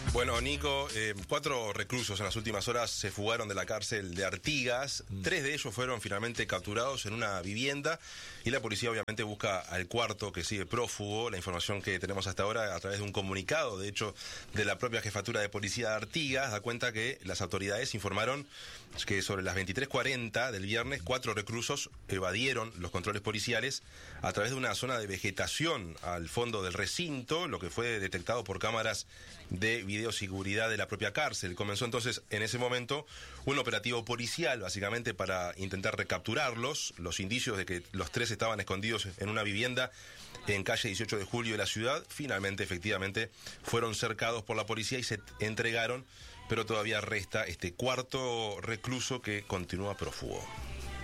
Bueno, Nico, 4 reclusos en las últimas horas se fugaron de la cárcel de Artigas. 3 de ellos fueron finalmente capturados en una vivienda y la policía obviamente busca al cuarto que sigue prófugo. La información que tenemos hasta ahora a través de un comunicado, de hecho, de la propia jefatura de policía de Artigas, da cuenta que las autoridades informaron que sobre las 23:40 del viernes, 4 reclusos evadieron los controles policiales a través de una zona de vegetación al fondo del recinto, lo que fue detectado por cámaras de videoseguridad de la propia cárcel. Comenzó entonces en ese momento un operativo policial básicamente para intentar recapturarlos. Los indicios de que los 3 estaban escondidos en una vivienda en calle 18 de Julio de la ciudad finalmente, efectivamente, fueron cercados por la policía y se entregaron, pero todavía resta este cuarto recluso que continúa prófugo.